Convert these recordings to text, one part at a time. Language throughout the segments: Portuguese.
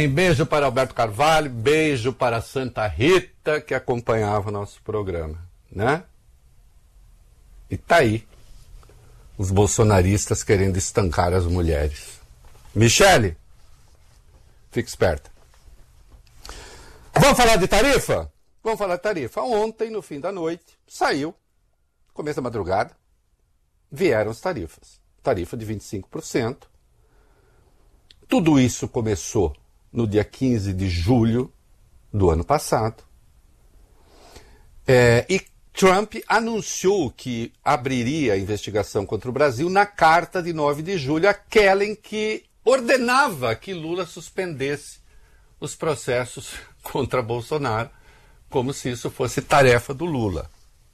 Beijo para Alberto Carvalho, beijo para Santa Rita, que acompanhava o nosso programa, né? E tá aí, os bolsonaristas querendo estancar as mulheres. Michele, fique esperta. Vamos falar de tarifa? Vamos falar de tarifa. Ontem, no fim da noite, saiu, começo da madrugada, vieram as tarifas. Tarifa de 25%. Tudo isso começou no dia 15 de julho do ano passado. E Trump anunciou que abriria a investigação contra o Brasil na carta de 9 de julho, aquela em que ordenava que Lula suspendesse os processos contra Bolsonaro, como se isso fosse tarefa do Lula.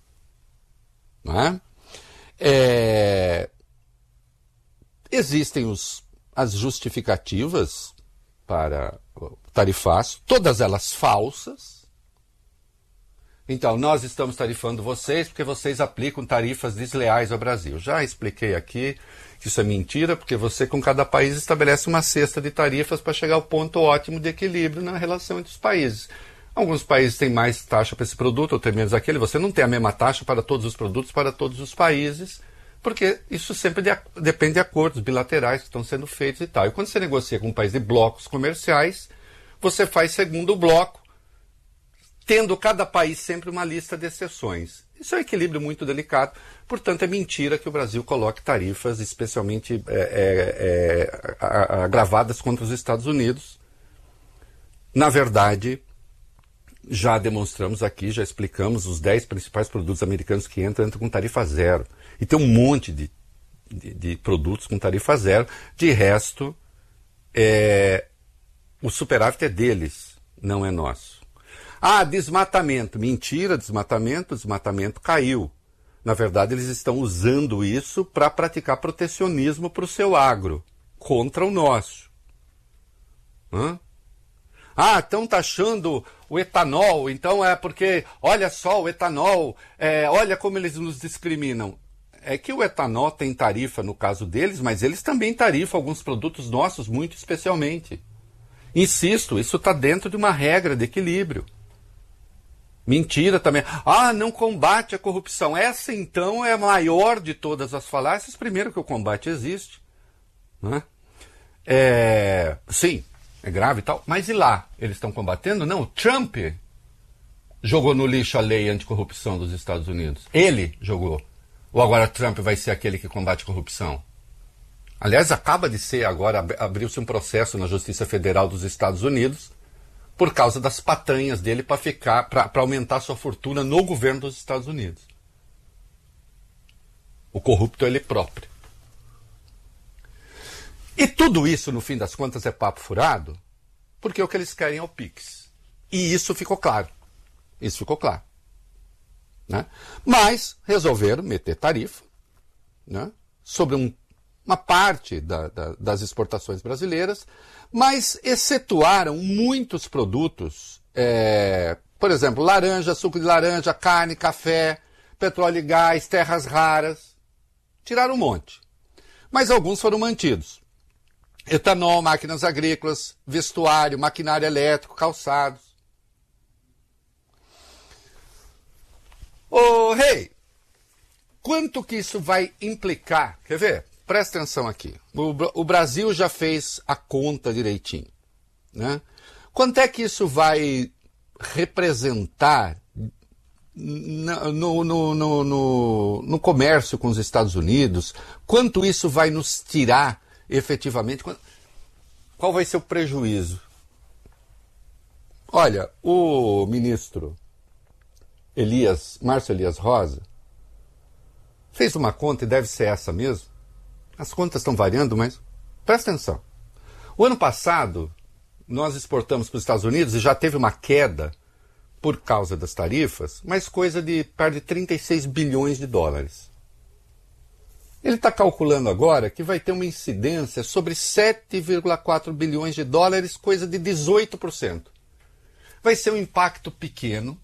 Não é? Existem as justificativas para o tarifaço, todas elas falsas. Então, nós estamos tarifando vocês porque vocês aplicam tarifas desleais ao Brasil. Já expliquei aqui que isso é mentira, porque você, com cada país, estabelece uma cesta de tarifas para chegar ao ponto ótimo de equilíbrio na relação entre os países. Alguns países têm mais taxa para esse produto, outros têm menos aquele. Você não tem a mesma taxa para todos os produtos, para todos os países, porque isso sempre depende de acordos bilaterais que estão sendo feitos e tal. E quando você negocia com um país de blocos comerciais, você faz segundo o bloco, tendo cada país sempre uma lista de exceções. Isso é um equilíbrio muito delicado. Portanto, é mentira que o Brasil coloque tarifas especialmente agravadas contra os Estados Unidos. Na verdade, já demonstramos aqui, já explicamos, os 10 principais produtos americanos que entram com tarifa zero. E tem um monte de produtos com tarifa zero. De resto, o superávit é deles, não é nosso. Desmatamento. Mentira, desmatamento caiu. Na verdade, eles estão usando isso para praticar protecionismo para o seu agro, contra o nosso. Estão taxando o etanol, então é porque, olha só, o etanol, olha como eles nos discriminam. É que o etanol tem tarifa no caso deles, mas eles também tarifam alguns produtos nossos muito especialmente. Insisto, isso está dentro de uma regra de equilíbrio. Mentira também. Não combate a corrupção. Essa, então, é a maior de todas as falácias. Primeiro que o combate existe. Né? Sim, é grave e tal. Mas e lá? Eles estão combatendo? Não, o Trump jogou no lixo a lei anticorrupção dos Estados Unidos. Ele jogou. Ou agora Trump vai ser aquele que combate corrupção? Aliás, acaba de ser agora, abriu-se um processo na Justiça Federal dos Estados Unidos por causa das patanhas dele para aumentar sua fortuna no governo dos Estados Unidos. O corrupto é ele próprio. E tudo isso, no fim das contas, é papo furado, porque o que eles querem é o PIX. E isso ficou claro. Isso ficou claro. Né? Mas resolveram meter tarifa, né, sobre uma parte das exportações brasileiras, mas excetuaram muitos produtos, por exemplo, laranja, suco de laranja, carne, café, petróleo e gás, terras raras. Tiraram um monte. Mas alguns foram mantidos. Etanol, máquinas agrícolas, vestuário, maquinário elétrico, calçados. Rei, quanto que isso vai implicar? Quer ver? Presta atenção aqui. O Brasil já fez a conta direitinho. Né? Quanto é que isso vai representar no comércio com os Estados Unidos? Quanto isso vai nos tirar efetivamente? Qual vai ser o prejuízo? Olha, o ministro Márcio Elias Rosa fez uma conta, e deve ser essa mesmo. As contas estão variando, mas presta atenção. O ano passado, nós exportamos para os Estados Unidos e já teve uma queda por causa das tarifas, mas coisa de perto de 36 bilhões de dólares. Ele está calculando agora que vai ter uma incidência sobre 7,4 bilhões de dólares, coisa de 18%. Vai ser um impacto pequeno.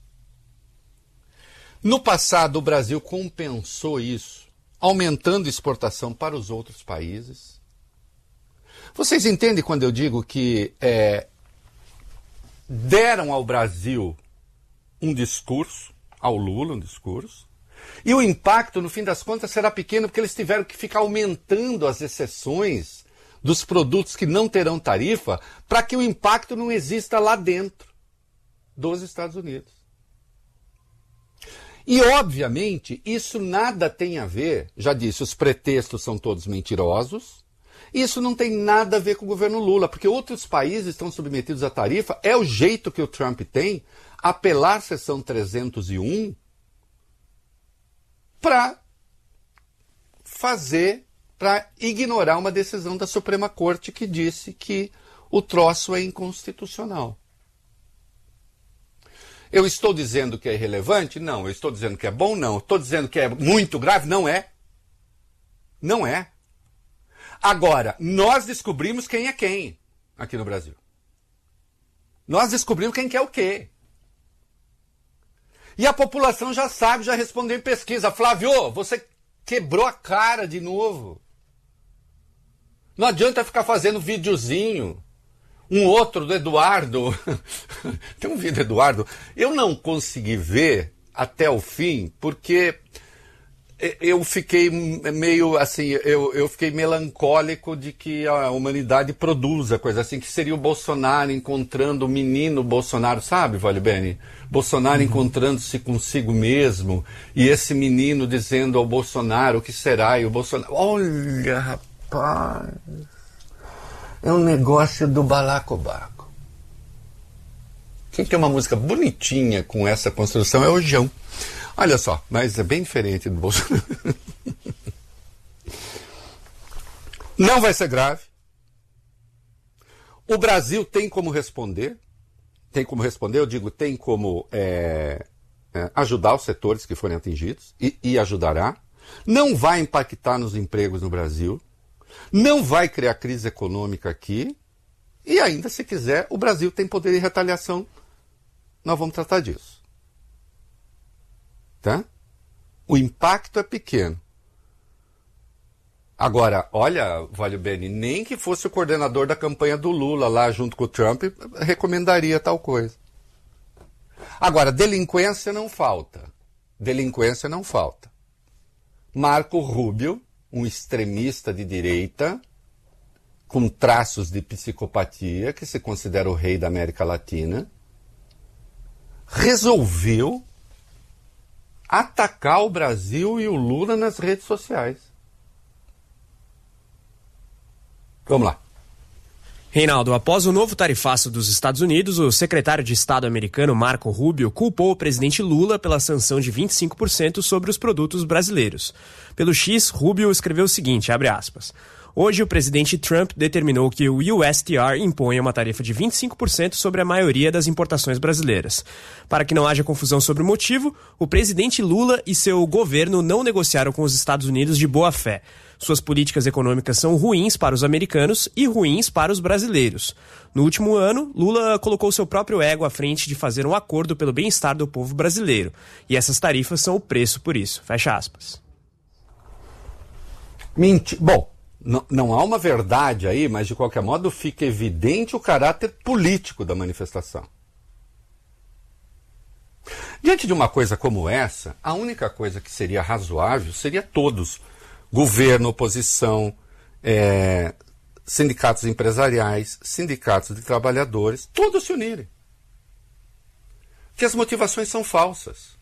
No passado, o Brasil compensou isso, aumentando exportação para os outros países. Vocês entendem quando eu digo que deram ao Brasil um discurso, ao Lula um discurso, e o impacto, no fim das contas, será pequeno, porque eles tiveram que ficar aumentando as exceções dos produtos que não terão tarifa para que o impacto não exista lá dentro dos Estados Unidos. E, obviamente, isso nada tem a ver, já disse, os pretextos são todos mentirosos, isso não tem nada a ver com o governo Lula, porque outros países estão submetidos à tarifa, é o jeito que o Trump tem, apelar à seção 301 para ignorar uma decisão da Suprema Corte que disse que o troço é inconstitucional. Eu estou dizendo que é irrelevante? Não. Eu estou dizendo que é bom? Não. Estou dizendo que é muito grave? Não é. Não é. Agora, nós descobrimos quem é quem aqui no Brasil. Nós descobrimos quem quer o quê. E a população já sabe, já respondeu em pesquisa. Flávio, você quebrou a cara de novo. Não adianta ficar fazendo videozinho. Um outro do Eduardo. Tem um vídeo do Eduardo. Eu não consegui ver até o fim, porque eu fiquei meio assim, eu fiquei melancólico de que a humanidade produza coisa assim, que seria o Bolsonaro encontrando o menino Bolsonaro, sabe, Vale Bene? Bolsonaro encontrando-se consigo mesmo, e esse menino dizendo ao Bolsonaro o que será, e o Bolsonaro... Olha, rapaz, é um negócio do balacobaco. Quem tem uma música bonitinha com essa construção é o João. Olha só, mas é bem diferente do Bolsonaro. Não vai ser grave. O Brasil tem como responder. Tem como responder, eu digo, tem como ajudar os setores que forem atingidos, e ajudará. Não vai impactar nos empregos no Brasil. Não vai criar crise econômica aqui. E ainda, se quiser, o Brasil tem poder de retaliação. Nós vamos tratar disso. Tá? O impacto é pequeno. Agora, olha, Vale Bene, nem que fosse o coordenador da campanha do Lula lá junto com o Trump, recomendaria tal coisa. Agora, delinquência não falta. Delinquência não falta. Marco Rubio, um extremista de direita, com traços de psicopatia, que se considera o rei da América Latina, resolveu atacar o Brasil e o Lula nas redes sociais. Vamos lá. Reinaldo, após o novo tarifaço dos Estados Unidos, o secretário de Estado americano Marco Rubio culpou o presidente Lula pela sanção de 25% sobre os produtos brasileiros. Pelo X, Rubio escreveu o seguinte, abre aspas, hoje o presidente Trump determinou que o USTR imponha uma tarifa de 25% sobre a maioria das importações brasileiras. Para que não haja confusão sobre o motivo, o presidente Lula e seu governo não negociaram com os Estados Unidos de boa fé. Suas políticas econômicas são ruins para os americanos e ruins para os brasileiros. No último ano, Lula colocou seu próprio ego à frente de fazer um acordo pelo bem-estar do povo brasileiro. E essas tarifas são o preço por isso. Fecha aspas. Bom, não há uma verdade aí, mas de qualquer modo fica evidente o caráter político da manifestação. Diante de uma coisa como essa, a única coisa que seria razoável seria todos, governo, oposição, sindicatos empresariais, sindicatos de trabalhadores, todos se unirem. Que as motivações são falsas.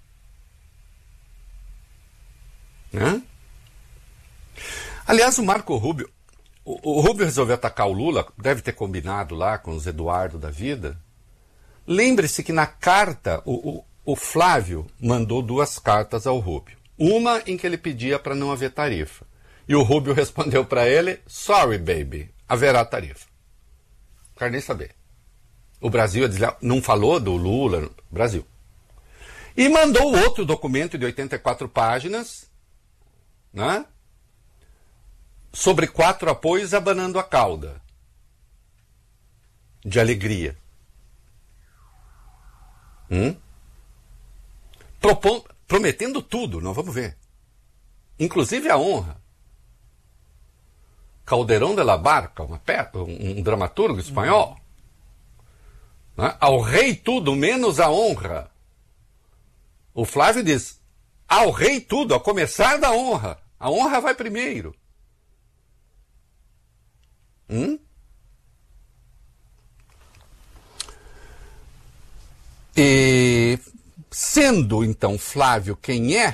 Né? Aliás, o Marco Rubio, o Rubio resolveu atacar o Lula, deve ter combinado lá com os Eduardo da vida. Lembre-se que na carta, o Flávio mandou 2 cartas ao Rubio. Uma em que ele pedia para não haver tarifa. E o Rubio respondeu para ele, sorry baby, haverá tarifa. Não quero nem saber. O Brasil não falou do Lula, Brasil. E mandou outro documento de 84 páginas, né? Sobre 4 apoios abanando a cauda. De alegria. Prometendo tudo, nós vamos ver. Inclusive a honra. Calderón de la Barca, um dramaturgo espanhol. Né? Ao rei tudo, menos a honra. O Flávio diz, ao rei tudo, a começar da honra. A honra vai primeiro. E sendo então Flávio quem é,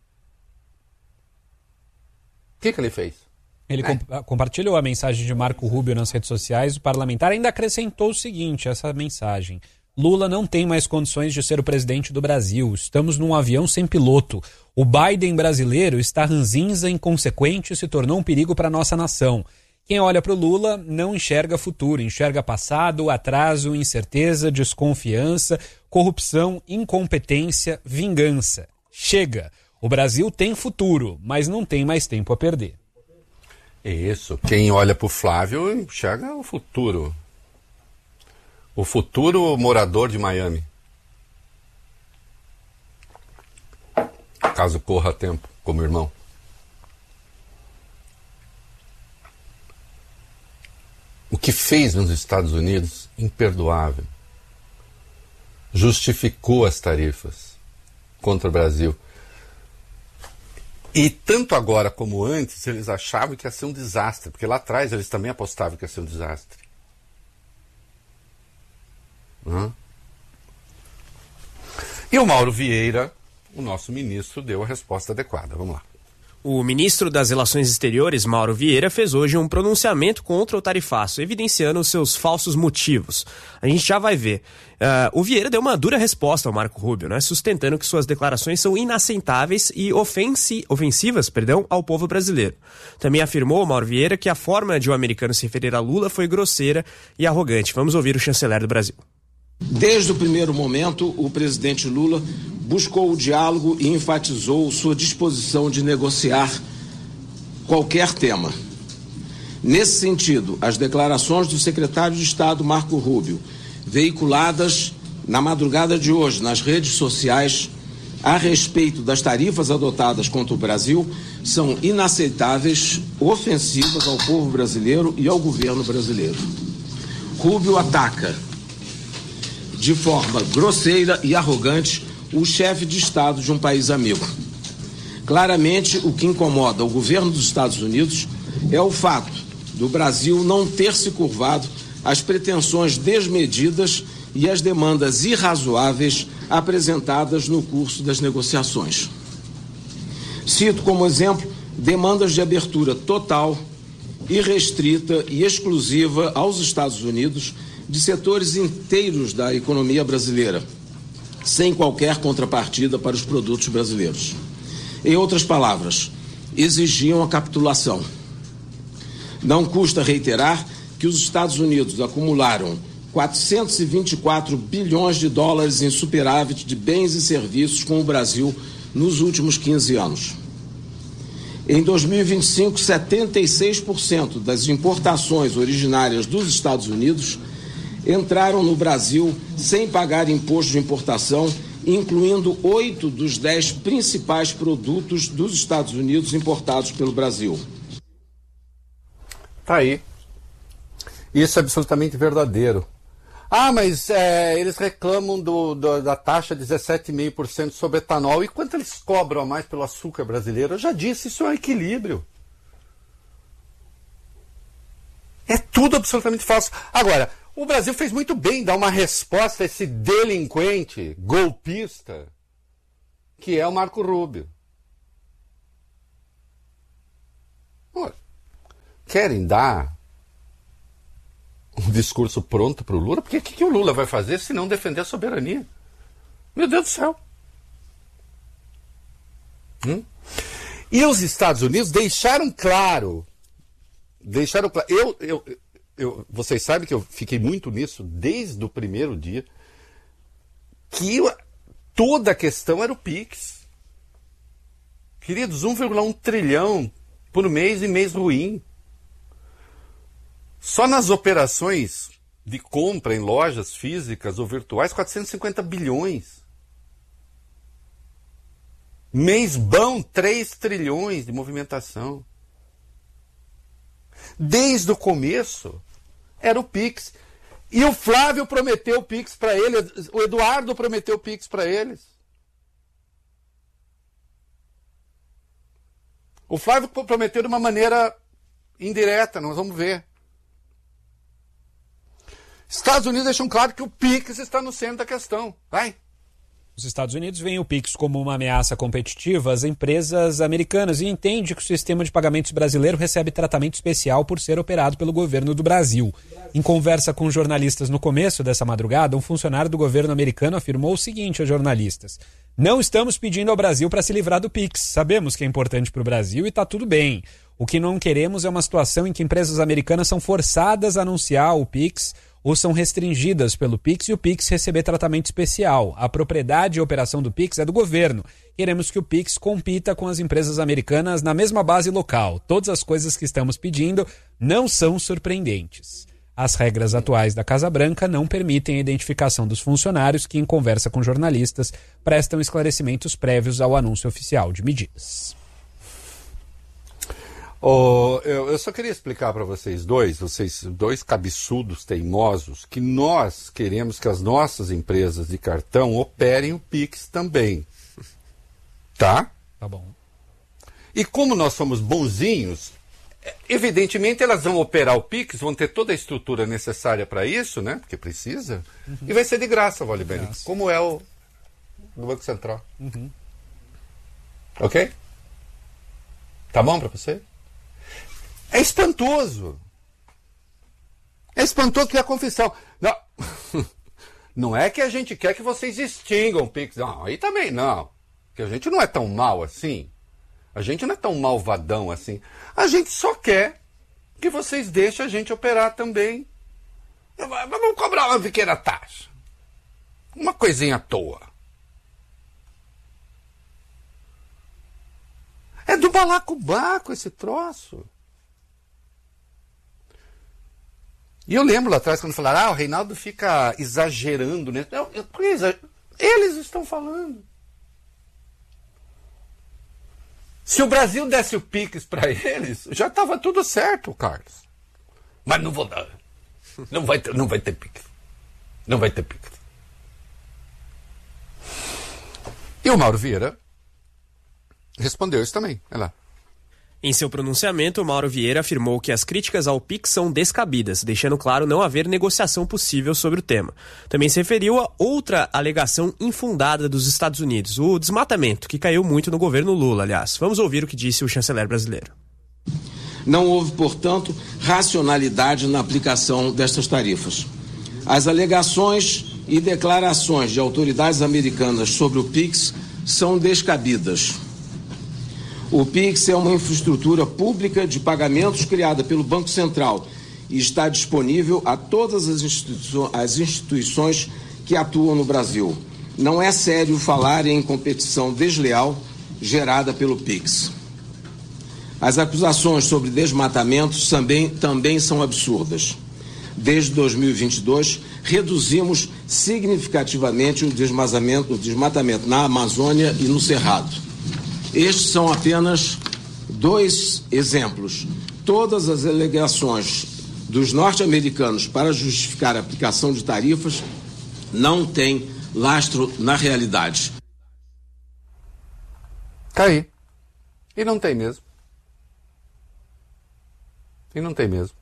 o que ele fez? Ele compartilhou a mensagem de Marco Rubio nas redes sociais. O parlamentar ainda acrescentou o seguinte, essa mensagem: Lula não tem mais condições de ser o presidente do Brasil. Estamos num avião sem piloto. O Biden brasileiro está ranzinza, inconsequente e se tornou um perigo para a nossa nação. Quem olha para o Lula não enxerga futuro, enxerga passado, atraso, incerteza, desconfiança, corrupção, incompetência, vingança. Chega! O Brasil tem futuro, mas não tem mais tempo a perder. Isso. Quem olha para o Flávio enxerga o futuro. O futuro morador de Miami. Caso corra tempo, como irmão. O que fez nos Estados Unidos, imperdoável. Justificou as tarifas contra o Brasil. E tanto agora como antes, eles achavam que ia ser um desastre, porque lá atrás eles também apostavam que ia ser um desastre. E o Mauro Vieira, o nosso ministro, deu a resposta adequada. Vamos lá. O ministro das Relações Exteriores, Mauro Vieira, fez hoje um pronunciamento contra o tarifaço, evidenciando os seus falsos motivos. A gente já vai ver. O Vieira deu uma dura resposta ao Marco Rubio, né, sustentando que suas declarações são inaceitáveis e ofensivas ao povo brasileiro. Também afirmou, Mauro Vieira, que a forma de o americano se referir a Lula foi grosseira e arrogante. Vamos ouvir o chanceler do Brasil. Desde o primeiro momento, o presidente Lula buscou o diálogo e enfatizou sua disposição de negociar qualquer tema. Nesse sentido, as declarações do secretário de Estado Marco Rubio, veiculadas na madrugada de hoje nas redes sociais a respeito das tarifas adotadas contra o Brasil, são inaceitáveis, ofensivas ao povo brasileiro e ao governo brasileiro. Rubio ataca de forma grosseira e arrogante o chefe de Estado de um país amigo. Claramente, o que incomoda o governo dos Estados Unidos é o fato do Brasil não ter se curvado às pretensões desmedidas e às demandas irrazoáveis apresentadas no curso das negociações. Cito como exemplo demandas de abertura total, irrestrita e exclusiva aos Estados Unidos de setores inteiros da economia brasileira, sem qualquer contrapartida para os produtos brasileiros. Em outras palavras, exigiam a capitulação. Não custa reiterar que os Estados Unidos acumularam 424 bilhões de dólares em superávit de bens e serviços com o Brasil nos últimos 15 anos. Em 2025, 76% das importações originárias dos Estados Unidos entraram no Brasil sem pagar imposto de importação, incluindo 8 dos 10 principais produtos dos Estados Unidos importados pelo Brasil. Tá aí. Isso é absolutamente verdadeiro. Mas eles reclamam da taxa de 17,5% sobre etanol. E quanto eles cobram a mais pelo açúcar brasileiro? Eu já disse, isso é um equilíbrio. É tudo absolutamente falso. Agora, o Brasil fez muito bem em dar uma resposta a esse delinquente, golpista, que é o Marco Rubio. Querem dar um discurso pronto para o Lula? Porque o que o Lula vai fazer se não defender a soberania? Meu Deus do céu. E os Estados Unidos deixaram claro. Vocês sabem que eu fiquei muito nisso desde o primeiro dia, que toda a questão era o PIX. Queridos, 1,1 trilhão por mês e mês ruim. Só nas operações de compra em lojas físicas ou virtuais, 450 bilhões. Mês bom, 3 trilhões de movimentação. Desde o começo, era o PIX. E o Flávio prometeu o Pix para eles, o Eduardo prometeu o Pix para eles. O Flávio prometeu de uma maneira indireta, nós vamos ver. Estados Unidos deixam claro que o Pix está no centro da questão. Vai. Os Estados Unidos veem o Pix como uma ameaça competitiva às empresas americanas e entende que o sistema de pagamentos brasileiro recebe tratamento especial por ser operado pelo governo do Brasil. Em conversa com jornalistas no começo dessa madrugada, um funcionário do governo americano afirmou o seguinte aos jornalistas: não estamos pedindo ao Brasil para se livrar do Pix. Sabemos que é importante para o Brasil e está tudo bem. O que não queremos é uma situação em que empresas americanas são forçadas a anunciar o Pix ou são restringidas pelo Pix e o Pix receber tratamento especial. A propriedade e a operação do Pix é do governo. Queremos que o Pix compita com as empresas americanas na mesma base local. Todas as coisas que estamos pedindo não são surpreendentes. As regras atuais da Casa Branca não permitem a identificação dos funcionários que, em conversa com jornalistas, prestam esclarecimentos prévios ao anúncio oficial de medidas. Eu só queria explicar para vocês dois cabeçudos teimosos, que nós queremos que as nossas empresas de cartão operem o Pix também. Tá? Tá bom. E como nós somos bonzinhos, evidentemente elas vão operar o Pix, vão ter toda a estrutura necessária para isso, né? Porque precisa. Uhum. E vai ser de graça, Vale Bene, como é o do Banco Central. Uhum. Ok? Tá bom para você? É espantoso. É espantoso que é a confissão. Não. Não é que a gente quer que vocês extingam o Pix. Não, aí também não. Porque a gente não é tão mal assim. A gente não é tão malvadão assim. A gente só quer que vocês deixem a gente operar também. Vamos cobrar uma pequena taxa. Uma coisinha à toa. É do balacobaco esse troço. E eu lembro lá atrás quando falaram, o Reinaldo fica exagerando, né? Não, eles estão falando. Se o Brasil desse o Pix para eles, já estava tudo certo, Carlos. Mas não vou dar. Não vai ter Pix. Não vai ter Pix. E o Mauro Vieira respondeu isso também. Olha lá. Em seu pronunciamento, Mauro Vieira afirmou que as críticas ao Pix são descabidas, deixando claro não haver negociação possível sobre o tema. Também se referiu a outra alegação infundada dos Estados Unidos, o desmatamento, que caiu muito no governo Lula, aliás. Vamos ouvir o que disse o chanceler brasileiro. Não houve, portanto, racionalidade na aplicação destas tarifas. As alegações e declarações de autoridades americanas sobre o Pix são descabidas. O Pix é uma infraestrutura pública de pagamentos criada pelo Banco Central e está disponível a todas as instituições que atuam no Brasil. Não é sério falar em competição desleal gerada pelo Pix. As acusações sobre desmatamentos também são absurdas. Desde 2022, reduzimos significativamente o desmatamento na Amazônia e no Cerrado. Estes são apenas 2 exemplos. Todas as alegações dos norte-americanos para justificar a aplicação de tarifas não têm lastro na realidade. Tá aí. E não tem mesmo. E não tem mesmo.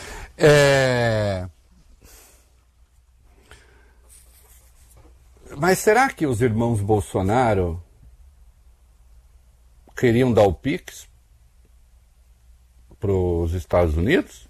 Mas será que os irmãos Bolsonaro queriam dar o Pix para os Estados Unidos?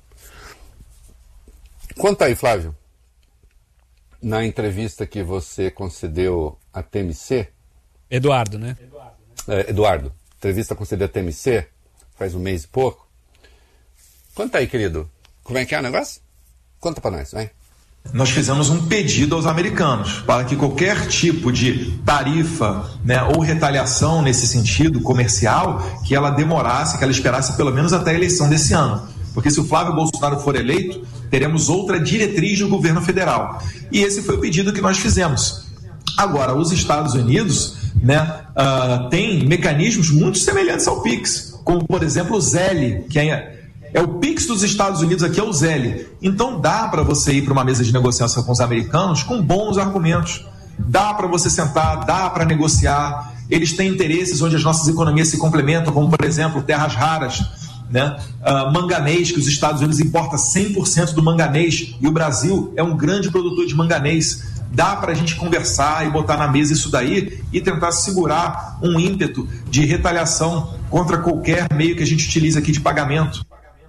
Conta aí, Flávio. Na entrevista que você concedeu à TMC... Eduardo, né? Eduardo. Entrevista concedida à TMC, faz 1 mês e pouco. Conta aí, querido. Como é que é o negócio? Conta para nós, vai. Nós fizemos um pedido aos americanos para que qualquer tipo de tarifa, né, ou retaliação nesse sentido comercial, que ela demorasse, que ela esperasse pelo menos até a eleição desse ano. Porque se o Flávio Bolsonaro for eleito, teremos outra diretriz do governo federal. E esse foi o pedido que nós fizemos. Agora, os Estados Unidos, né, têm mecanismos muito semelhantes ao Pix, como, por exemplo, o Zelle, que É o Pix dos Estados Unidos aqui, é o Zelle. Então dá para você ir para uma mesa de negociação com os americanos com bons argumentos. Dá para você sentar, dá para negociar. Eles têm interesses onde as nossas economias se complementam, como, por exemplo, terras raras, né? Manganês, que os Estados Unidos importa 100% do manganês, e o Brasil é um grande produtor de manganês. Dá para a gente conversar e botar na mesa isso daí e tentar segurar um ímpeto de retaliação contra qualquer meio que a gente utiliza aqui de pagamento.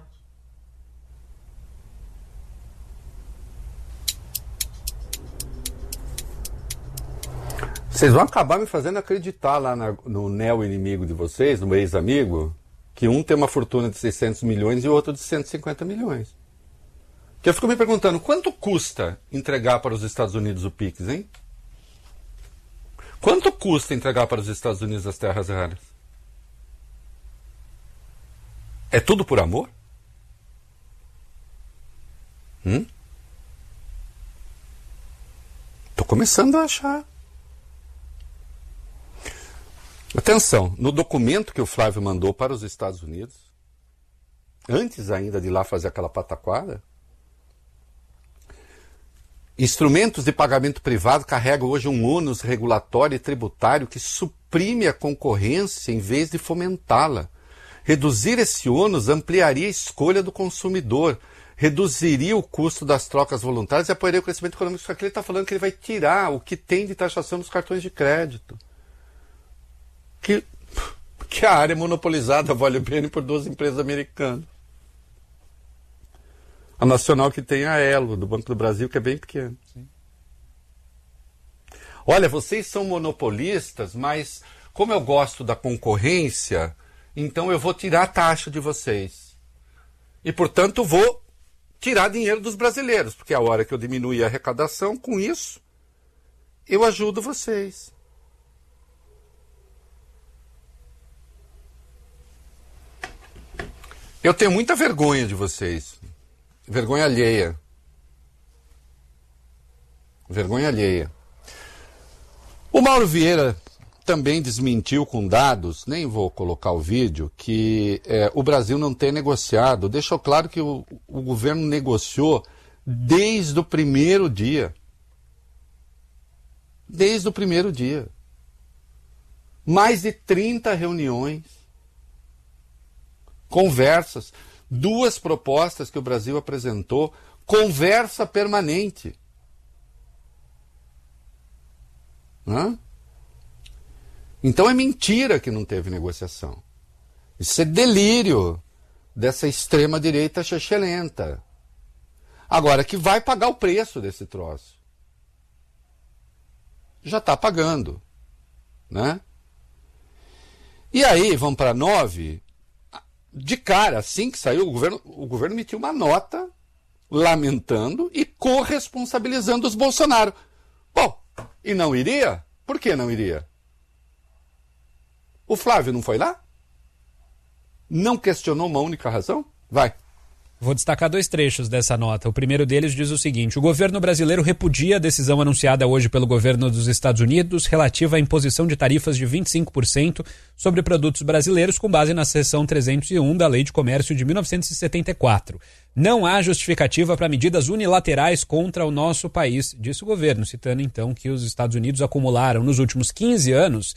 Vocês vão acabar me fazendo acreditar lá no neo-inimigo de vocês, no ex-amigo, que um tem uma fortuna de 600 milhões e o outro de 150 milhões. Que eu fico me perguntando, quanto custa entregar para os Estados Unidos o Pix, hein? Quanto custa entregar para os Estados Unidos as terras raras? É tudo por amor? Tô começando a achar. Atenção, no documento que o Flávio mandou para os Estados Unidos, antes ainda de ir lá fazer aquela pataquada, instrumentos de pagamento privado carregam hoje um ônus regulatório e tributário que suprime a concorrência em vez de fomentá-la. Reduzir esse ônus ampliaria a escolha do consumidor, reduziria o custo das trocas voluntárias e apoiaria o crescimento econômico. Só que ele está falando que ele vai tirar o que tem de taxação dos cartões de crédito. Que a área monopolizada vale bem por 2 empresas americanas. A nacional que tem a Elo, do Banco do Brasil, que é bem pequena. Olha, vocês são monopolistas, mas como eu gosto da concorrência, então eu vou tirar a taxa de vocês. E, portanto, vou tirar dinheiro dos brasileiros, porque a hora que eu diminuir a arrecadação, com isso, eu ajudo vocês. Eu tenho muita vergonha de vocês. Vergonha alheia. Vergonha alheia. O Mauro Vieira também desmentiu com dados, nem vou colocar o vídeo, que o Brasil não tem negociado. Deixou claro que o governo negociou desde o primeiro dia. Desde o primeiro dia. Mais de 30 reuniões. Conversas, 2 propostas que o Brasil apresentou, conversa permanente. Então é mentira que não teve negociação. Isso é delírio dessa extrema-direita chechelenta. Agora, que vai pagar o preço desse troço. Já está pagando. Né? E aí, vamos para 9... De cara, assim que saiu, o governo emitiu uma nota lamentando e corresponsabilizando os Bolsonaro. Bom, e não iria? Por que não iria? O Flávio não foi lá? Não questionou uma única razão? Vai. Vou destacar 2 trechos dessa nota. O primeiro deles diz o seguinte: o governo brasileiro repudia a decisão anunciada hoje pelo governo dos Estados Unidos relativa à imposição de tarifas de 25% sobre produtos brasileiros com base na seção 301 da Lei de Comércio de 1974. Não há justificativa para medidas unilaterais contra o nosso país, disse o governo, citando então que os Estados Unidos acumularam nos últimos 15 anos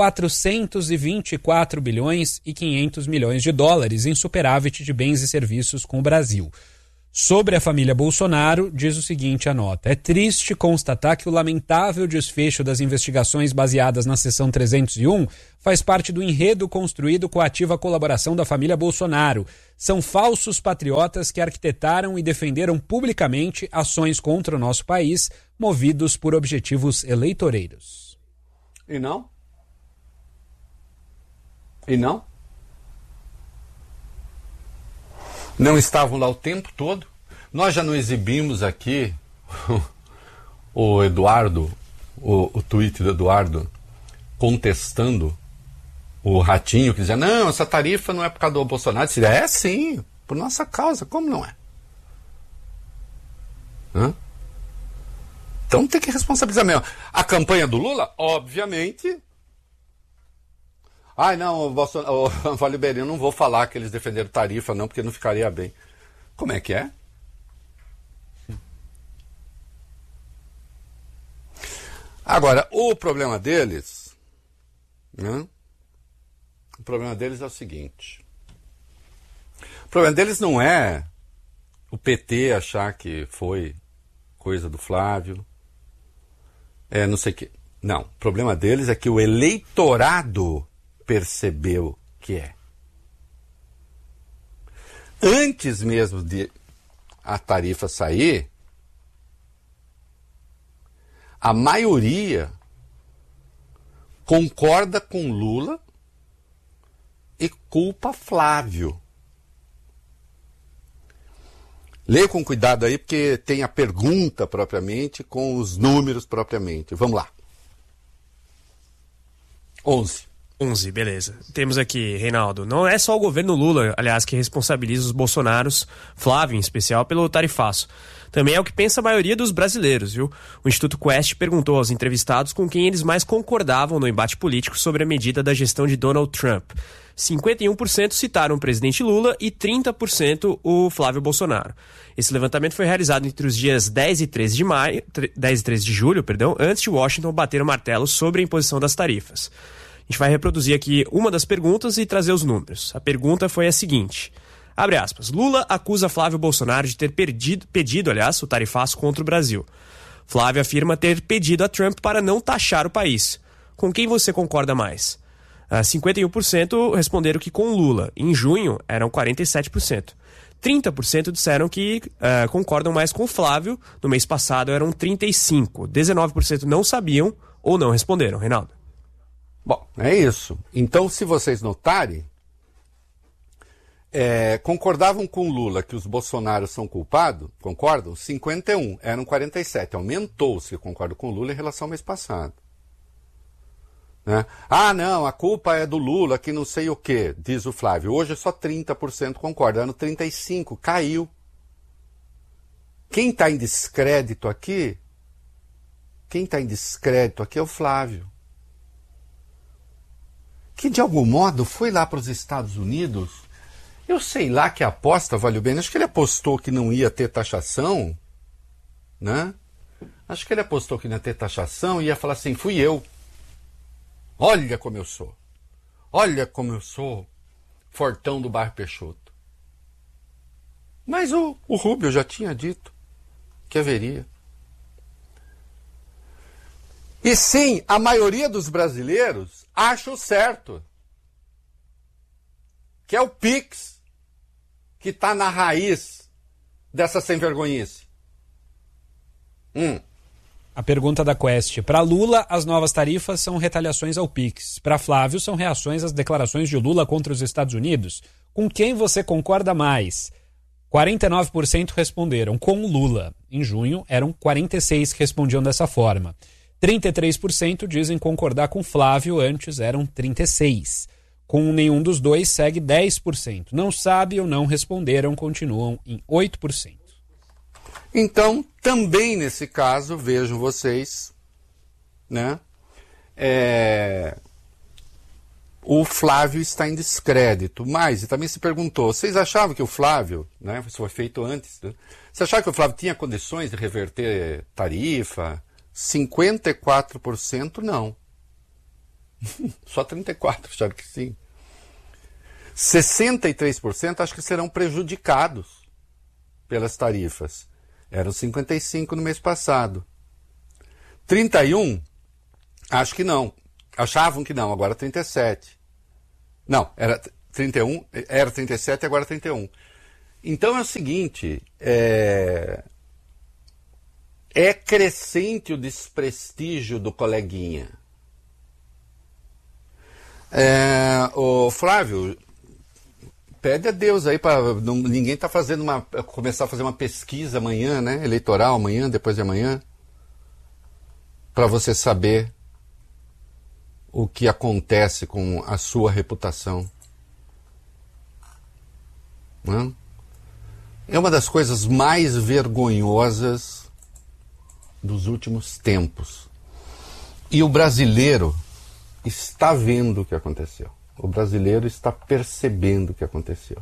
424 bilhões e 500 milhões de dólares em superávit de bens e serviços com o Brasil. Sobre a família Bolsonaro, diz o seguinte a nota: é triste constatar que o lamentável desfecho das investigações baseadas na seção 301 faz parte do enredo construído com a ativa colaboração da família Bolsonaro. São falsos patriotas que arquitetaram e defenderam publicamente ações contra o nosso país, movidos por objetivos eleitoreiros. E não? E não? Não estavam lá o tempo todo? Nós já não exibimos aqui o Eduardo, o tweet do Eduardo, contestando o Ratinho, que dizia, não, essa tarifa não é por causa do Bolsonaro. Dizia, é sim, por nossa causa, como não é? Então tem que responsabilizar mesmo. A campanha do Lula, obviamente... Ai, não, o Vale Beirinho, não vou falar que eles defenderam tarifa, não, porque não ficaria bem. Como é que é? Agora, o problema deles, né? O problema deles é o seguinte. O problema deles não é o PT achar que foi coisa do Flávio, não sei o quê. Não, o problema deles é que o eleitorado percebeu que é. Antes mesmo de a tarifa sair, a maioria concorda com Lula e culpa Flávio. Leia com cuidado aí, porque tem a pergunta propriamente com os números propriamente. Vamos lá. 11, beleza. Temos aqui, Reinaldo, não é só o governo Lula, aliás, que responsabiliza os bolsonaros, Flávio em especial, pelo tarifaço. Também é o que pensa a maioria dos brasileiros, viu? O Instituto Quest perguntou aos entrevistados com quem eles mais concordavam no embate político sobre a medida da gestão de Donald Trump. 51% citaram o presidente Lula e 30% o Flávio Bolsonaro. Esse levantamento foi realizado entre os dias 10 e 13 de julho, antes de Washington bater o martelo sobre a imposição das tarifas. A gente vai reproduzir aqui uma das perguntas e trazer os números. A pergunta foi a seguinte, abre aspas, Lula acusa Flávio Bolsonaro de ter pedido, o tarifaço contra o Brasil. Flávio afirma ter pedido a Trump para não taxar o país. Com quem você concorda mais? 51% responderam que com Lula. Em junho, eram 47%. 30% disseram que concordam mais com Flávio. No mês passado, eram 35%. 19% não sabiam ou não responderam. Reinaldo. Bom, é isso. Então, se vocês notarem, concordavam com Lula que os bolsonaros são culpados, concordam? 51%, eram 47%. Aumentou-se que concordam com Lula em relação ao mês passado. Né? Ah, não, a culpa é do Lula, que não sei o quê, diz o Flávio. Hoje só 30% concorda, ano 35%, caiu. Quem está em descrédito aqui? É o Flávio. Que de algum modo foi lá para os Estados Unidos. Eu sei lá que aposta, valeu bem. Acho que ele apostou que não ia ter taxação, né? Acho que ele apostou que não ia ter taxação e ia falar assim, fui eu. Olha como eu sou. Olha como eu sou fortão do bairro Peixoto. Mas o Rubio já tinha dito que haveria. E sim, a maioria dos brasileiros acha o certo. Que é o Pix que está na raiz dessa sem-vergonhice. A pergunta da Quest. Para Lula, as novas tarifas são retaliações ao Pix. Para Flávio, são reações às declarações de Lula contra os Estados Unidos. Com quem você concorda mais? 49% responderam com Lula. Em junho, eram 46% que respondiam dessa forma. 33% dizem concordar com Flávio, antes eram 36%. Com nenhum dos dois, segue 10%. Não sabe ou não responderam, continuam em 8%. Então, também nesse caso, vejam vocês, né? O Flávio está em descrédito. Mas, e também se perguntou, vocês achavam que o Flávio, né? Isso foi feito antes, né? Você achava que o Flávio tinha condições de reverter tarifa? 54% não. Só 34% acharam que sim. 63% acho que serão prejudicados pelas tarifas. Eram 55% no mês passado. 31% acho que não. Achavam que não, agora 37%. Não, era 31%, era 37% e agora 31%. Então é o seguinte, é crescente o desprestígio do coleguinha. O Flávio, pede a Deus aí para ninguém tá fazendo começar a fazer uma pesquisa amanhã, né? Eleitoral amanhã, depois de amanhã, para você saber o que acontece com a sua reputação. Não? É uma das coisas mais vergonhosas dos últimos tempos. E o brasileiro está vendo o que aconteceu. O brasileiro está percebendo o que aconteceu.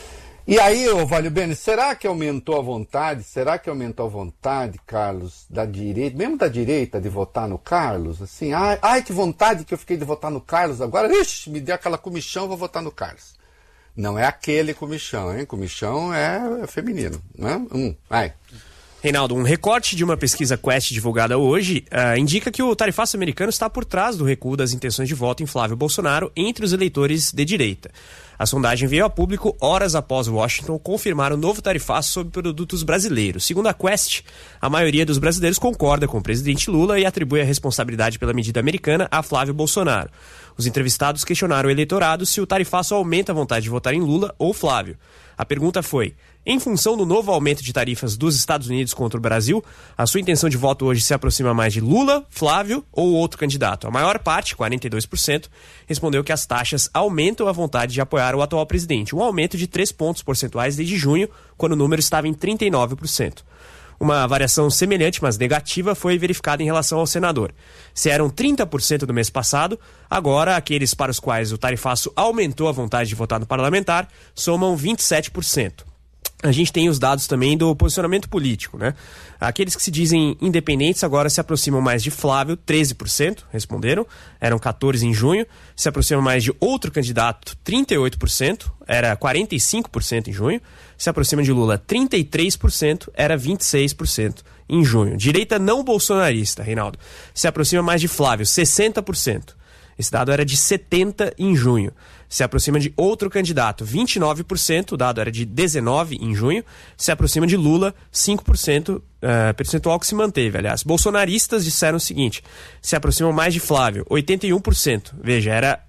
E aí, Valio Bene, será que aumentou a vontade? Será que aumentou a vontade, Carlos, da direita, mesmo da direita, de votar no Carlos? Assim, ai, que vontade que eu fiquei de votar no Carlos agora. Ixi, me deu aquela comichão, vou votar no Carlos. Não é aquele comichão, hein? Comichão é feminino, né? Vai. Reinaldo, um recorte de uma pesquisa Quest divulgada hoje indica que o tarifaço americano está por trás do recuo das intenções de voto em Flávio Bolsonaro entre os eleitores de direita. A sondagem veio a público horas após Washington confirmar o novo tarifaço sobre produtos brasileiros. Segundo a Quest, a maioria dos brasileiros concorda com o presidente Lula e atribui a responsabilidade pela medida americana a Flávio Bolsonaro. Os entrevistados questionaram o eleitorado se o tarifaço aumenta a vontade de votar em Lula ou Flávio. A pergunta foi: em função do novo aumento de tarifas dos Estados Unidos contra o Brasil, a sua intenção de voto hoje se aproxima mais de Lula, Flávio ou outro candidato? A maior parte, 42%, respondeu que as taxas aumentam a vontade de apoiar o atual presidente, um aumento de 3 pontos percentuais desde junho, quando o número estava em 39%. Uma variação semelhante, mas negativa, foi verificada em relação ao senador. Se eram 30% do mês passado, agora aqueles para os quais o tarifaço aumentou a vontade de votar no parlamentar somam 27%. A gente tem os dados também do posicionamento político, né? Aqueles que se dizem independentes agora se aproximam mais de Flávio, 13% responderam, eram 14% em junho. Se aproximam mais de outro candidato, 38%, era 45% em junho. Se aproximam de Lula, 33%, era 26% em junho. Direita não bolsonarista, Reinaldo, se aproxima mais de Flávio, 60%. Esse dado era de 70% em junho. Se aproxima de outro candidato, 29%, o dado era de 19% em junho. Se aproxima de Lula, 5%, percentual que se manteve, aliás. Bolsonaristas disseram o seguinte: se aproximam mais de Flávio, 81%. Veja, era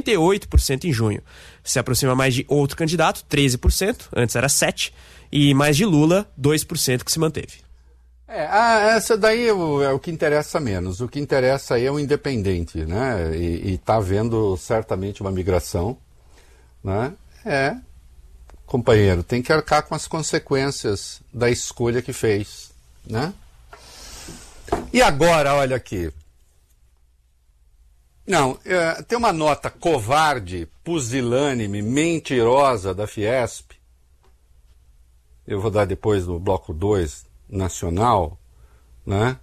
88% em junho. Se aproxima mais de outro candidato, 13%, antes era 7%. E mais de Lula, 2% que se manteve. Essa daí é o que interessa menos. O que interessa aí é o independente, né? E está havendo certamente uma migração, né? Companheiro, tem que arcar com as consequências da escolha que fez, né? E agora, olha aqui. Não, tem uma nota covarde, pusilânime, mentirosa da Fiesp. Eu vou dar depois no bloco 2, nacional, né?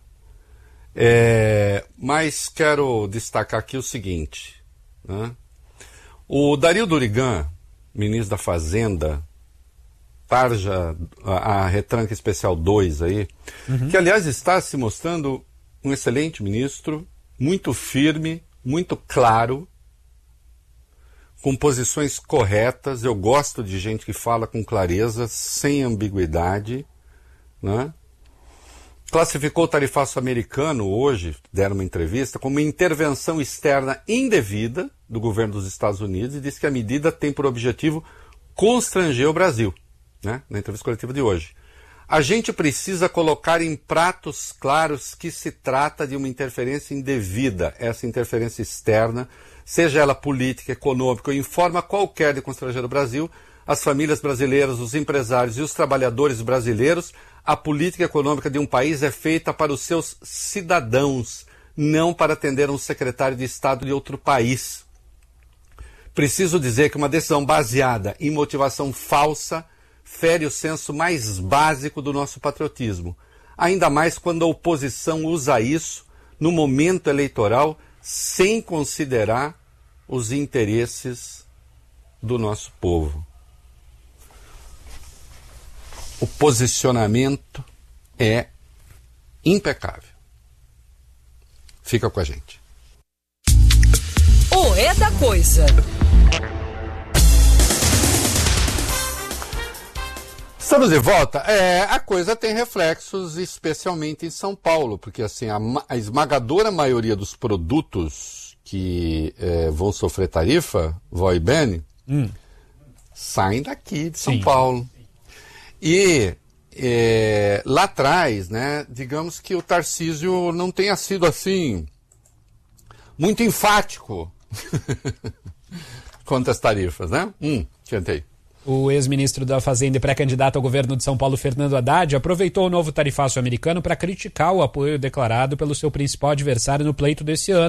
Mas quero destacar aqui o seguinte, né? O Dario Durigan, ministro da Fazenda, tarja a retranca especial 2 aí, que aliás está se mostrando um excelente ministro, muito firme, muito claro, com posições corretas. Eu gosto de gente que fala com clareza, sem ambiguidade, né? Classificou o tarifaço americano hoje, deram uma entrevista, como uma intervenção externa indevida do governo dos Estados Unidos e disse que a medida tem por objetivo constranger o Brasil, né? Na entrevista coletiva de hoje. A gente precisa colocar em pratos claros que se trata de uma interferência indevida, essa interferência externa, seja ela política, econômica ou em forma qualquer de constranger o Brasil, as famílias brasileiras, os empresários e os trabalhadores brasileiros. A política econômica de um país é feita para os seus cidadãos, não para atender um secretário de Estado de outro país. Preciso dizer que uma decisão baseada em motivação falsa fere o senso mais básico do nosso patriotismo, ainda mais quando a oposição usa isso no momento eleitoral sem considerar os interesses do nosso povo. O posicionamento é impecável. Fica com a gente. O É da Coisa. Estamos de volta. A coisa tem reflexos, especialmente em São Paulo, porque assim, a esmagadora maioria dos produtos que vão sofrer tarifa, Vó e Bene, saem daqui de São Paulo. E lá atrás, né, digamos que o Tarcísio não tenha sido assim muito enfático quanto às tarifas, né? Tentei. O ex-ministro da Fazenda e pré-candidato ao governo de São Paulo, Fernando Haddad, aproveitou o novo tarifaço americano para criticar o apoio declarado pelo seu principal adversário no pleito desse ano,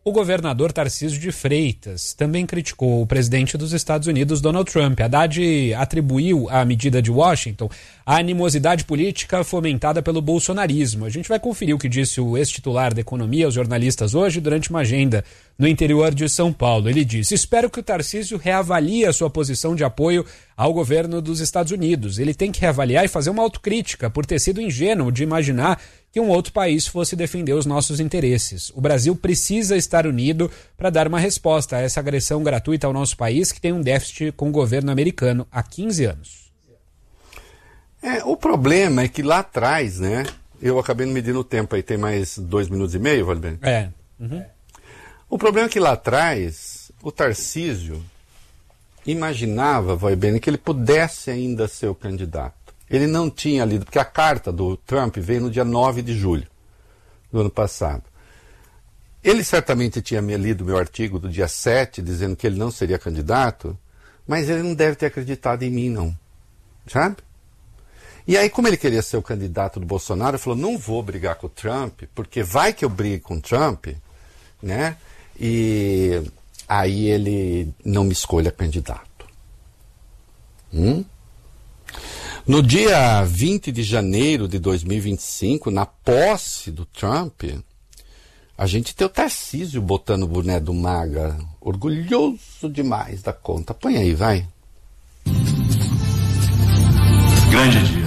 O governador Tarcísio de Freitas também criticou o presidente dos Estados Unidos, Donald Trump. Haddad atribuiu à medida de Washington a animosidade política fomentada pelo bolsonarismo. A gente vai conferir o que disse o ex-titular da Economia aos jornalistas hoje durante uma agenda no interior de São Paulo. Ele disse: espero que o Tarcísio reavalie a sua posição de apoio ao governo dos Estados Unidos. Ele tem que reavaliar e fazer uma autocrítica por ter sido ingênuo de imaginar que um outro país fosse defender os nossos interesses. O Brasil precisa estar unido para dar uma resposta a essa agressão gratuita ao nosso país, que tem um déficit com o governo americano há 15 anos. O problema é que lá atrás, né? Eu acabei não medindo o tempo aí, tem mais 2 minutos e meio, Valber? O problema é que lá atrás, o Tarcísio imaginava, Valber, que ele pudesse ainda ser o candidato. Ele não tinha lido, porque a carta do Trump veio no dia 9 de julho do ano passado. Ele certamente tinha lido meu artigo do dia 7, dizendo que ele não seria candidato, mas ele não deve ter acreditado em mim, não. Sabe? E aí, como ele queria ser o candidato do Bolsonaro, ele falou: não vou brigar com o Trump, porque vai que eu brigue com o Trump, né? E aí ele não me escolha candidato. No dia 20 de janeiro de 2025, na posse do Trump, a gente tem o Tarcísio botando o boné do MAGA, orgulhoso demais da conta. Põe aí, vai. Grande dia.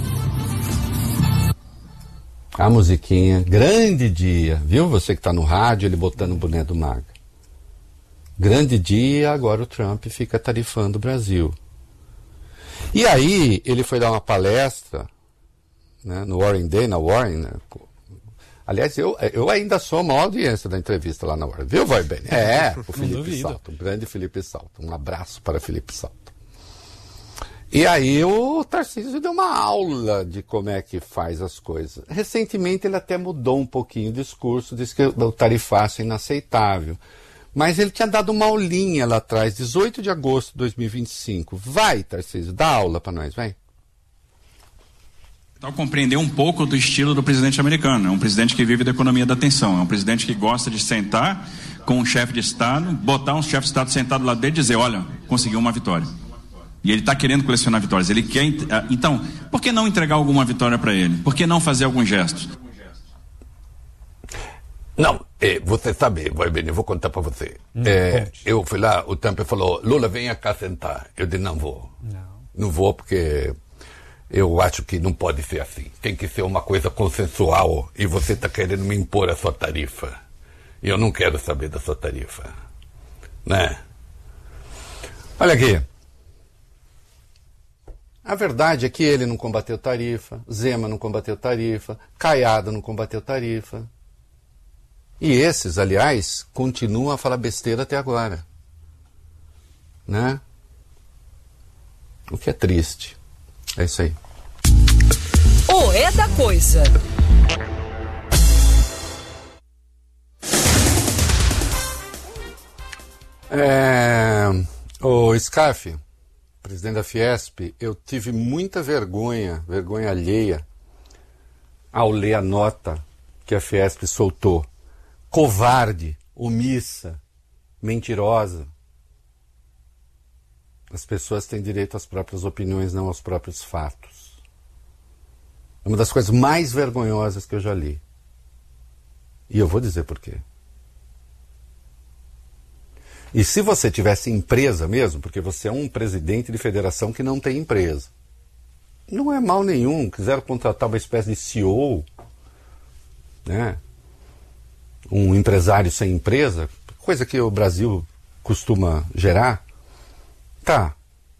A musiquinha, grande dia. Viu você que está no rádio, ele botando o boné do MAGA. Grande dia, agora o Trump fica tarifando o Brasil. E aí, ele foi dar uma palestra, né, no Warren Day, na Warren. Né? Aliás, eu ainda sou a maior audiência da entrevista lá na Warren. Viu, vai bem? O Felipe Salto, o grande Felipe Salto. Um abraço para Felipe Salto. E aí, o Tarcísio deu uma aula de como é que faz as coisas. Recentemente, ele até mudou um pouquinho o discurso, disse que o tarifaço é inaceitável. Mas ele tinha dado uma aulinha lá atrás, 18 de agosto de 2025. Vai, Tarcísio, dá aula para nós, vai. Então, compreender um pouco do estilo do presidente americano. É um presidente que vive da economia da atenção. É um presidente que gosta de sentar com um chefe de Estado, botar um chefe de Estado sentado lá dentro e dizer: olha, conseguiu uma vitória. E ele está querendo colecionar vitórias. Ele quer. Então, por que não entregar alguma vitória para ele? Por que não fazer alguns gestos? Não, você sabe, eu vou contar para você. Eu fui lá, o Trump falou: Lula, venha cá sentar. Eu disse: não vou. Não vou porque eu acho que não pode ser assim. Tem que ser uma coisa consensual e você está querendo me impor a sua tarifa. E eu não quero saber da sua tarifa. Né? Olha aqui. A verdade é que ele não combateu tarifa, Zema não combateu tarifa, Caiado não combateu tarifa. E esses, aliás, continuam a falar besteira até agora. Né? O que é triste. É isso aí. O É da Coisa. O Scarfe, presidente da Fiesp, eu tive muita vergonha alheia, ao ler a nota que a Fiesp soltou. Covarde, omissa, mentirosa. As pessoas têm direito às próprias opiniões, não aos próprios fatos. É uma das coisas mais vergonhosas que eu já li. E eu vou dizer por quê. E se você tivesse empresa mesmo, porque você é um presidente de federação que não tem empresa, não é mal nenhum, quiseram contratar uma espécie de CEO, né? Um empresário sem empresa, coisa que o Brasil costuma gerar, tá.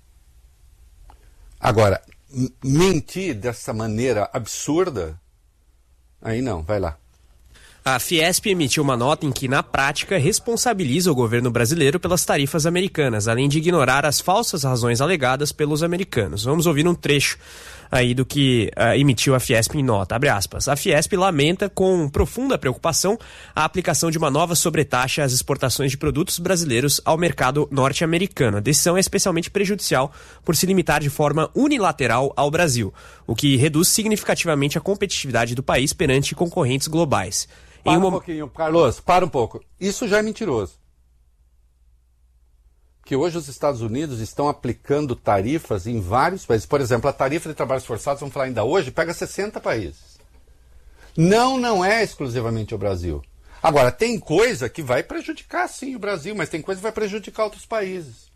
Agora, mentir dessa maneira absurda, aí não, vai lá. A Fiesp emitiu uma nota em que, na prática, responsabiliza o governo brasileiro pelas tarifas americanas, além de ignorar as falsas razões alegadas pelos americanos. Vamos ouvir um trecho aí do que emitiu a Fiesp em nota. Abre aspas. A Fiesp lamenta com profunda preocupação a aplicação de uma nova sobretaxa às exportações de produtos brasileiros ao mercado norte-americano. A decisão é especialmente prejudicial por se limitar de forma unilateral ao Brasil, o que reduz significativamente a competitividade do país perante concorrentes globais. Para um pouquinho, Carlos, para um pouco. Isso já é mentiroso. Que hoje os Estados Unidos estão aplicando tarifas em vários países. Por exemplo, a tarifa de trabalhos forçados, vamos falar ainda hoje, pega 60 países. Não é exclusivamente o Brasil. Agora, tem coisa que vai prejudicar, sim, o Brasil, mas tem coisa que vai prejudicar outros países.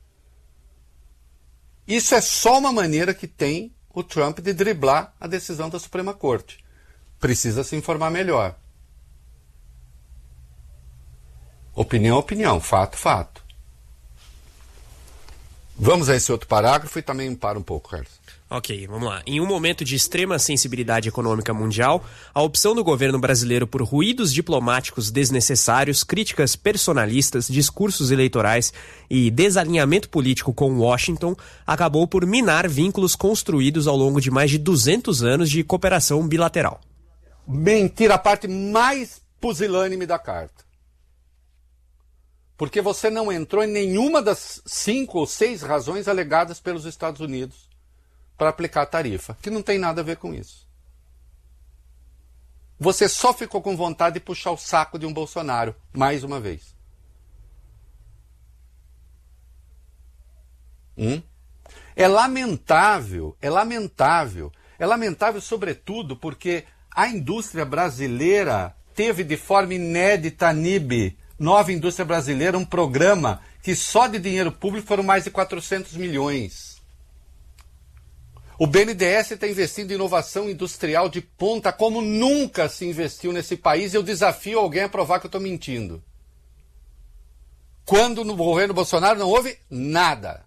Isso é só uma maneira que tem o Trump de driblar a decisão da Suprema Corte. Precisa se informar melhor. Opinião, opinião. Fato, fato. Vamos a esse outro parágrafo e também para um pouco, Carlos. Ok, vamos lá. Em um momento de extrema sensibilidade econômica mundial, a opção do governo brasileiro por ruídos diplomáticos desnecessários, críticas personalistas, discursos eleitorais e desalinhamento político com Washington acabou por minar vínculos construídos ao longo de mais de 200 anos de cooperação bilateral. Mentira, a parte mais pusilânime da carta. Porque você não entrou em nenhuma das 5 ou 6 razões alegadas pelos Estados Unidos para aplicar a tarifa, que não tem nada a ver com isso. Você só ficou com vontade de puxar o saco de um Bolsonaro, mais uma vez. É lamentável sobretudo porque a indústria brasileira teve de forma inédita a NIB, Nova Indústria Brasileira, um programa que só de dinheiro público foram mais de 400 milhões. O BNDES está investindo em inovação industrial de ponta como nunca se investiu nesse país e eu desafio alguém a provar que eu estou mentindo. Quando no governo Bolsonaro não houve nada.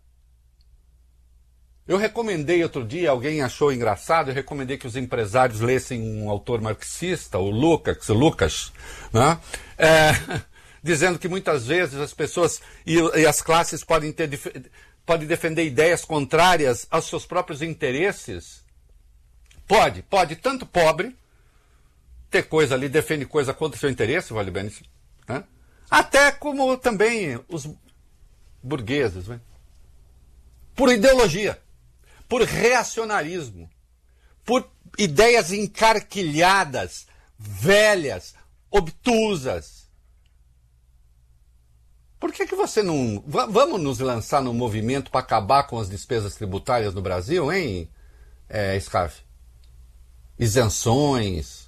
Eu recomendei outro dia, alguém achou engraçado, eu recomendei que os empresários lessem um autor marxista, o Lucas, né? Dizendo que muitas vezes as pessoas e as classes podem defender ideias contrárias aos seus próprios interesses. Pode, tanto pobre ter coisa ali, defende coisa contra o seu interesse, vale bem isso, né? Até como também os burgueses, né? Por ideologia, por reacionarismo, por ideias encarquilhadas, velhas, obtusas. Por que você não... Vamos nos lançar num movimento para acabar com as despesas tributárias no Brasil, hein, Scarf? Isenções,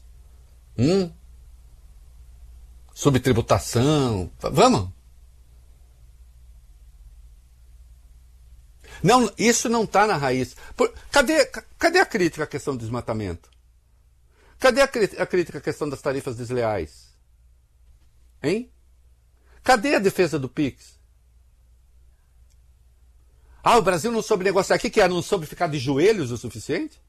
subtributação, vamos? Não, isso não está na raiz. Cadê a crítica à questão do desmatamento? Cadê a crítica à questão das tarifas desleais? Hein? Cadê a defesa do PIX? O Brasil não soube negociar aqui, não soube ficar de joelhos o suficiente?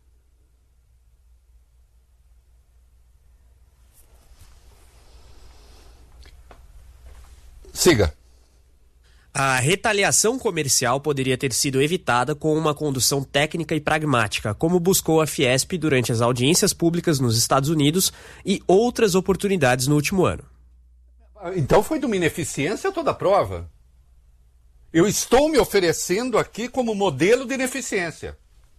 Siga. A retaliação comercial poderia ter sido evitada com uma condução técnica e pragmática, como buscou a Fiesp durante as audiências públicas nos Estados Unidos e outras oportunidades no último ano. Então foi de uma ineficiência toda a prova. Eu estou me oferecendo aqui como modelo de ineficiência.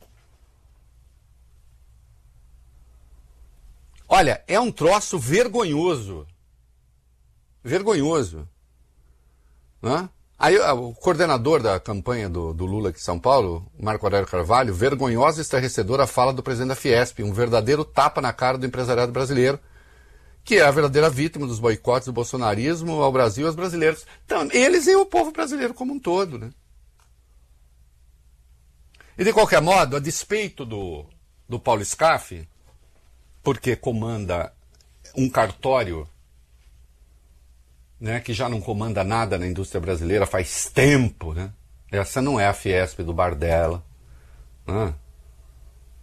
Olha, é um troço vergonhoso. Vergonhoso. Né? Aí o coordenador da campanha do Lula aqui em São Paulo, Marco Aurélio Carvalho, vergonhosa e estarrecedora fala do presidente da Fiesp, um verdadeiro tapa na cara do empresariado brasileiro, que é a verdadeira vítima dos boicotes do bolsonarismo ao Brasil e aos brasileiros. Então, eles e o povo brasileiro como um todo, né? E de qualquer modo, a despeito do Paulo Scaff, porque comanda um cartório, né, que já não comanda nada na indústria brasileira faz tempo, né? Essa não é a Fiesp do Bardella, né?